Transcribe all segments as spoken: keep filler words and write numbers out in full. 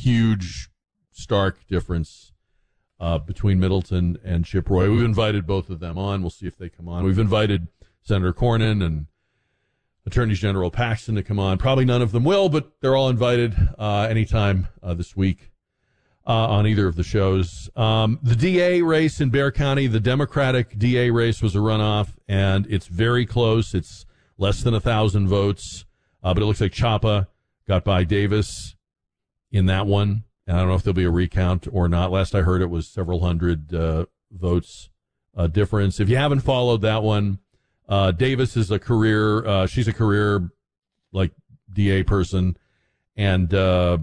huge, stark difference uh, between Middleton and Chip Roy. We've invited both of them on. We'll see if they come on. We've invited Senator Cornyn and Attorney General Paxton to come on. Probably none of them will, but they're all invited uh, anytime uh, this week uh, on either of the shows. Um, the D A race in Bexar County, the Democratic D A race was a runoff, and it's very close. It's less than a thousand votes, uh, but it looks like Chapa got by Davis in that one. And I don't know if there'll be a recount or not. Last I heard, it was several hundred uh, votes uh, difference. If you haven't followed that one, Uh, Davis is a career, uh, she's a career, like, D A person, and uh,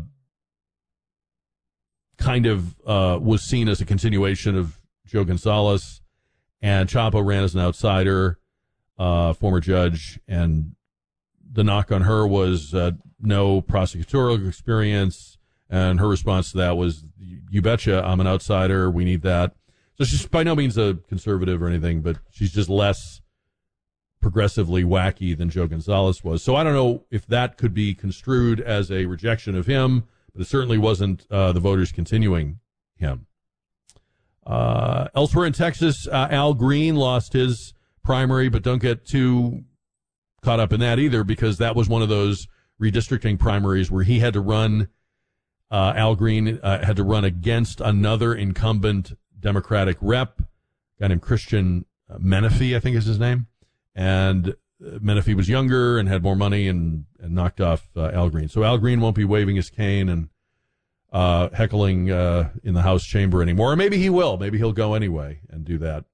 kind of uh, was seen as a continuation of Joe Gonzalez, and Chapa ran as an outsider, uh, former judge, and the knock on her was uh, no prosecutorial experience, and her response to that was, you betcha, I'm an outsider, we need that. So she's by no means a conservative or anything, but she's just less progressively wacky than Joe Gonzalez was. So I don't know if that could be construed as a rejection of him, but it certainly wasn't uh, the voters continuing him. Uh, elsewhere in Texas, uh, Al Green lost his primary, but don't get too caught up in that either, because that was one of those redistricting primaries where he had to run, uh, Al Green uh, had to run against another incumbent Democratic rep, a guy named Christian Menefee, I think is his name. And Menefee was younger and had more money and, and knocked off uh, Al Green. So Al Green won't be waving his cane and uh, heckling uh, in the House chamber anymore. Or maybe he will. Maybe he'll go anyway and do that.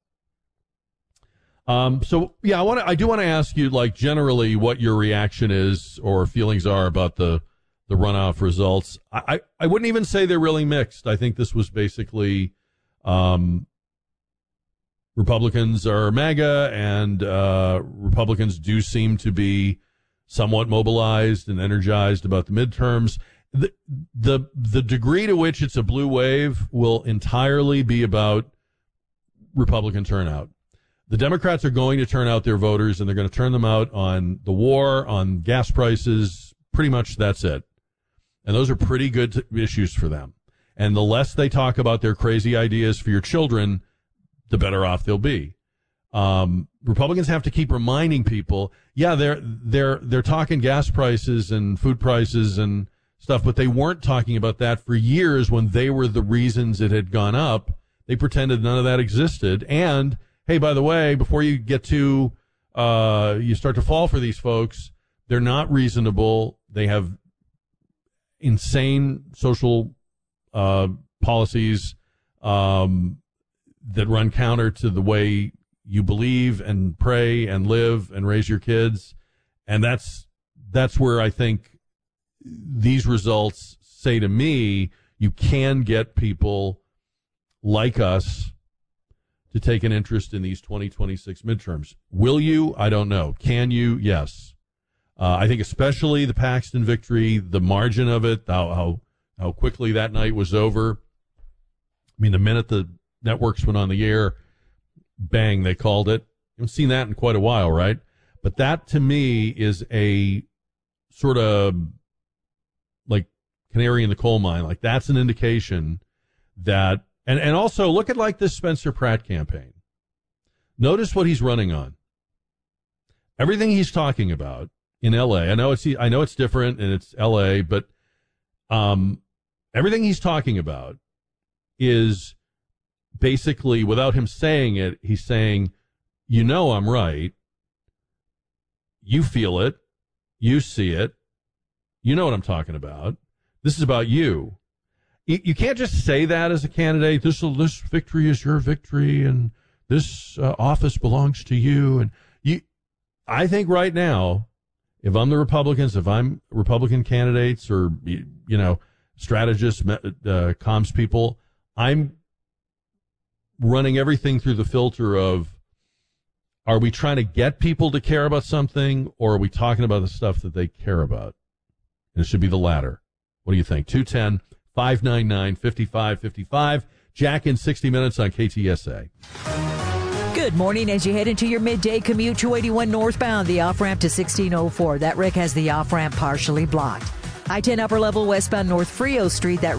Um, so, yeah, I want to. I do want to ask you, like, generally what your reaction is or feelings are about the, the runoff results. I, I, I wouldn't even say they're really mixed. I think this was basically um, – Republicans are MAGA, and uh, Republicans do seem to be somewhat mobilized and energized about the midterms. The, the the degree to which it's a blue wave will entirely be about Republican turnout. The Democrats are going to turn out their voters, and they're going to turn them out on the war, on gas prices. Pretty much that's it. And those are pretty good t- issues for them. And the less they talk about their crazy ideas for your children, the better off they'll be. Um, Republicans have to keep reminding people, yeah, they're they're they're talking gas prices and food prices and stuff, but they weren't talking about that for years when they were the reasons it had gone up. They pretended none of that existed. And hey, by the way, before you get to uh, you start to fall for these folks, they're not reasonable. They have insane social uh, policies. Um, that run counter to the way you believe and pray and live and raise your kids. And that's that's where I think these results say to me, you can get people like us to take an interest in these twenty twenty-six midterms. Will you? I don't know. Can you? Yes. Uh, I think especially the Paxton victory, the margin of it, how, how, how quickly that night was over. I mean, the minute the networks went on the air, bang, they called it. You haven't seen that in quite a while, right? But that, to me, is a sort of like canary in the coal mine. Like, that's an indication that, and, and also look at like this Spencer Pratt campaign. Notice what he's running on. Everything he's talking about in L A, I know it's, I know it's different and it's L A, but um, everything he's talking about is basically, without him saying it, he's saying, you know I'm right. You feel it. You see it. You know what I'm talking about. This is about you. You, you can't just say that as a candidate. This, this victory is your victory, and this uh, office belongs to you. And you, I think right now, if I'm the Republicans, if I'm Republican candidates or, you know, strategists, uh, comms people, I'm running everything through the filter of, are we trying to get people to care about something, or are we talking about the stuff that they care about? And it should be the latter. What do you think? two one zero, five nine nine, five five five five. Jack in sixty minutes on K T S A. Good morning. As you head into your midday commute, two eighty-one northbound, the off-ramp to sixteen oh four. That wreck has the off-ramp partially blocked. I ten upper level westbound North Frio Street, that